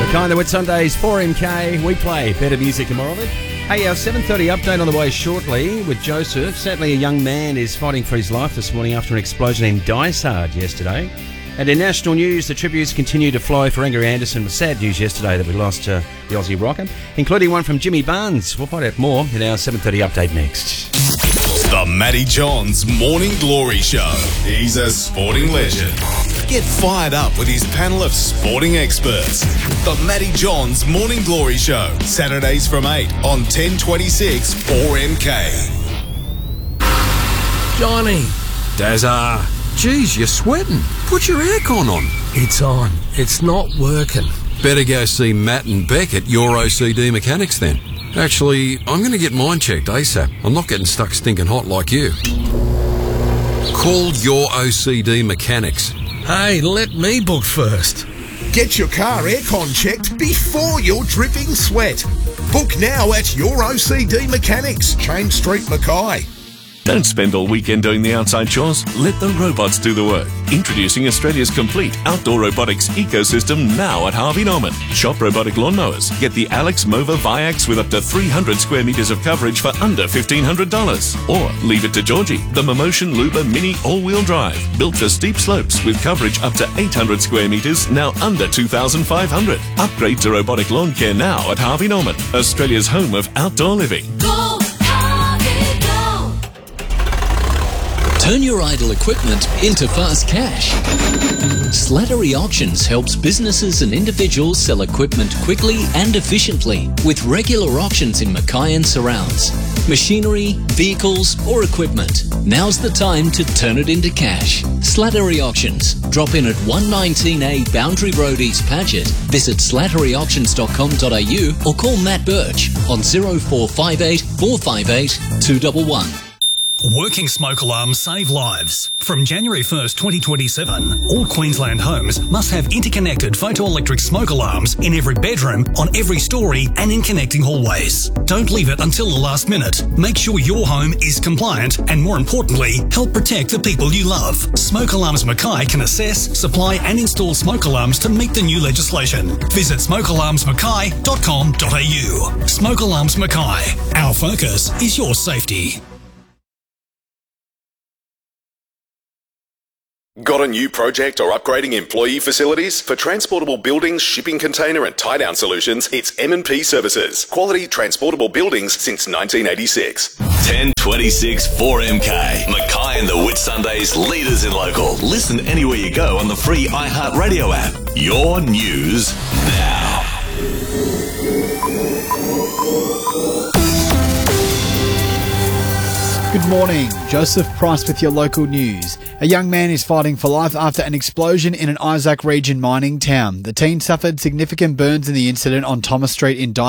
Kind of Whitsundays, 4MK. We play better music and more of it. Hey, our 7:30 update on the way shortly with Joseph. Sadly, a young man is fighting for his life this morning after an explosion in Dysart yesterday. And in national news, the tributes continue to flow for Angry Anderson. With sad news yesterday that we lost the Aussie rocker, including one from Jimmy Barnes. We'll find out more in our 7:30 update next. The Matty Johns Morning Glory Show. He's a sporting legend. Get fired up with his panel of sporting experts. The Matty Johns Morning Glory Show. Saturdays from 8 on 1026 4MK. Johnny. Dazza. Geez, you're sweating. Put your aircon on. It's on. It's not working. Better go see Matt and Beck at Your OCD Mechanics then. Actually, I'm going to get mine checked ASAP. I'm not getting stuck stinking hot like you. Call Your OCD Mechanics. Hey, let me book first. Get your car aircon checked before you're dripping sweat. Book now at Your OCD Mechanics, Chain Street, Mackay. Don't spend all weekend doing the outside chores. Let the robots do the work. Introducing Australia's complete outdoor robotics ecosystem now at Harvey Norman. Shop robotic lawnmowers. Get the Alex Mova Viax with up to 300 square metres of coverage for under $1,500. Or leave it to Georgie, the Momotion Luba Mini all-wheel drive. Built for steep slopes with coverage up to 800 square metres, now under $2,500. Upgrade to robotic lawn care now at Harvey Norman, Australia's home of outdoor living. Go, Harvey, go! Turn your idle equipment into fast cash. Slattery Auctions helps businesses and individuals sell equipment quickly and efficiently with regular auctions in Mackay and surrounds. Machinery, vehicles or equipment. Now's the time to turn it into cash. Slattery Auctions. Drop in at 119A Boundary Road, East Paget. Visit slatteryauctions.com.au or call Matt Birch on 0458 458 211. Working smoke alarms save lives. From January 1st, 2027, all Queensland homes must have interconnected photoelectric smoke alarms in every bedroom, on every story and in connecting hallways. Don't leave it until the last minute. Make sure your home is compliant and, more importantly, help protect the people you love. Smoke Alarms Mackay can assess, supply and install smoke alarms to meet the new legislation. Visit smokealarmsmackay.com.au. Smoke Alarms Mackay. Our focus is your safety. Got a new project or upgrading employee facilities? For transportable buildings, shipping container and tie-down solutions, it's M&P Services. Quality transportable buildings since 1986. 1026 4MK. Mackay and the Whitsundays, leaders in local. Listen anywhere you go on the free iHeartRadio app. Your news now. Good morning. Joseph Price with your local news. A young man is fighting for life after an explosion in an Isaac region mining town. The teen suffered significant burns in the incident on Thomas Street in